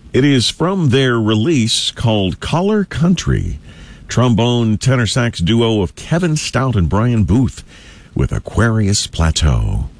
It is from their release called Color Country. Trombone tenor sax duo of Kevin Stout and Brian Booth with Aquarius Plateau.